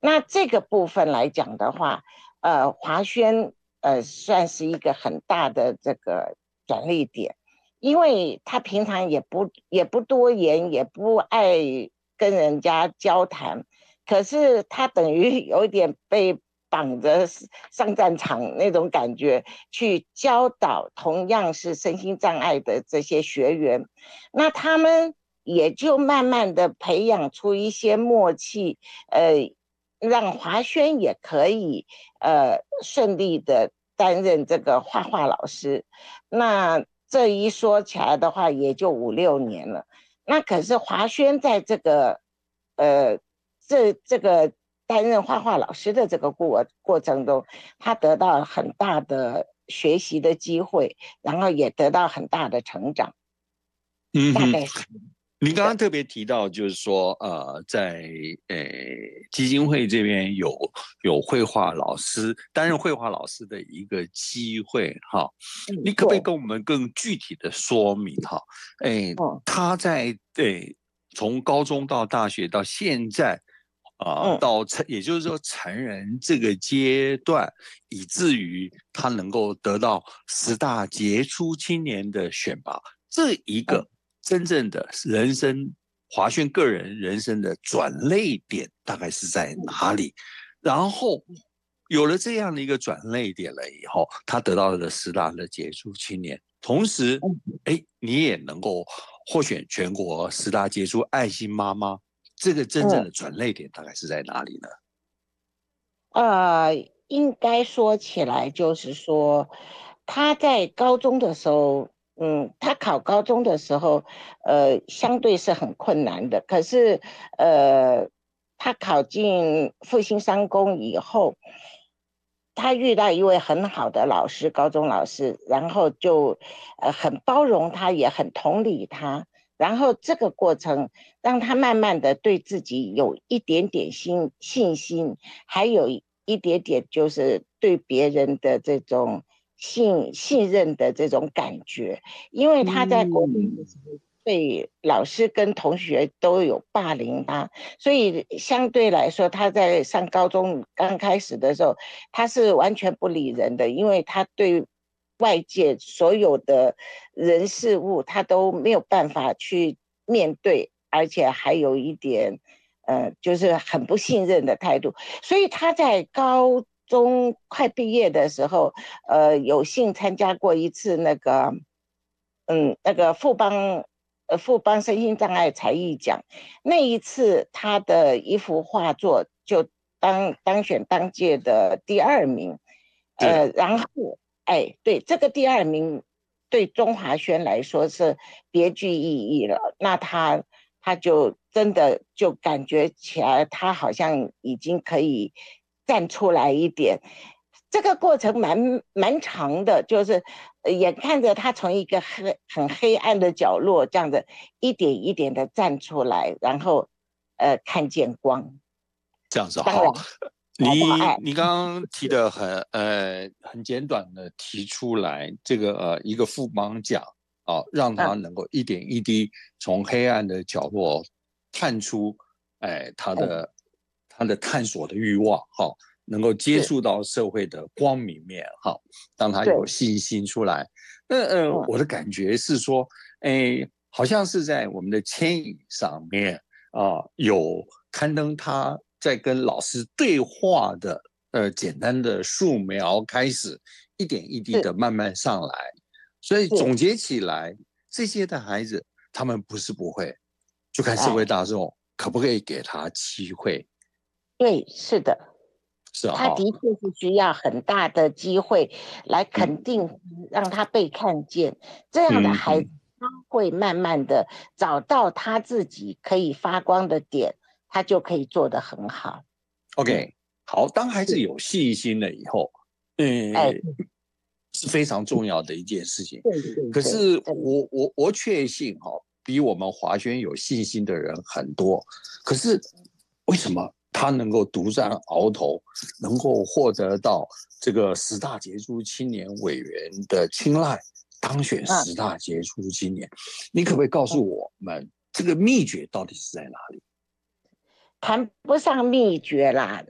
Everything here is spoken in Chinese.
那这个部分来讲的话，华轩算是一个很大的这个转捩点，因为他平常也不多言，也不爱跟人家交谈，可是他等于有一点被绑着上战场那种感觉，去教导同样是身心障碍的这些学员，那他们也就慢慢的培养出一些默契，让华轩也可以顺利的担任这个画画老师。那这一说起来的话，也就5、6年了。那可是华轩在这个呃这个担任画画老师的这个过程中，他得到很大的学习的机会，然后也得到很大的成长， 嗯哼。 大概是您刚刚的。 特别提到，就是说，在基金会这边有绘画老师担任绘画老师的一个机会，哈， 嗯， 你可不可以对。 跟我们更具体的说明，哈， 嗯他在从高中到大学到现在， 嗯也就是说成人这个阶段，以至于他能够得到10大杰出青年的选拔，这一嗯。 个真正的人生华轩个人人生的转捩点大概是在哪里？然后有了这样的一个转捩点了以后，他得到了10大的杰出青年，同时， 嗯你也能够获选全国10大杰出爱心妈妈。这个真正嗯。 的转捩点大概是在哪里呢？ 应该说起来，就是说，他在高中的时候，他考高中的时候，相对是很困难的。可是，呃，他考进复兴商工以后，他遇到一位很好的老师，高中老师，然后就很包容他，也很同理他。然后这个过程让他慢慢的对自己有一点点信心，还有一点点就是对别人的这种信任的这种感觉，因为他在国中的嗯， 时候被老师跟同学都有霸凌他，所以相对来说，他在上高中刚开始的时候，他是完全不理人的，因为他对外界所有的人事物，他都没有办法去面对，而且还有一点，就是很不信任的态度。所以他在高中快毕业的时候，有幸参加过一次那个富邦身心障碍才艺奖。那一次他的一幅画作就当选当届的第2名。 是。 然后对，这个第2名对中华轩来说是别具意义了。那他就真的就感觉起来，他好像已经可以站出来一点。这个过程蛮长的，就是眼看着他从一个很黑暗的角落，这样子一点一点的站出来，然后看见光。 这样子哈。 当然找到爱。 你刚刚提的很简短的提出来，这个一个副帮奖让他嗯。 能够一点一滴从黑暗的角落探出，他哎。 的探索的欲望能够接是。 触到社会的光明面让他有对。 信心出来。那嗯。 我的感觉是说，好像是在我们的牵引上面有刊登他在跟老师对话的简单的素描开始，一点一滴是。 的慢慢上来。所以是。 总结起来，这些的孩子他们不是不会，就看社会哎。 大众可不可以给他机会。 对，是的。 是啊哈。 他的确是需要很大的机会来嗯肯定，让他被看见。这样的孩子， 嗯嗯他会慢慢的找到他自己可以发光的点，他就可以做得很好。嗯。 ，OK。好，当孩子是。 有信心了以后， 哎。 是非常重要的一件事情。 对对对。 可是对。 我确信比我们华轩有信心的人很多。可是为什么他能够独占鳌头，能够获得到这个10大杰出青年委员的青睐，当选嗯 10大杰出青年？你可不可以告诉嗯。 我们这个秘诀到底是在哪里？ 谈不上秘诀啦，